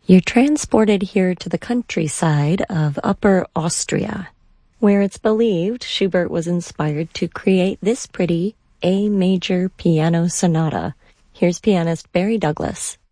You're transported here to the countryside of Upper Austria, where it's believed Schubert was inspired to create this pretty A major piano sonata. Here's pianist Barry Douglas.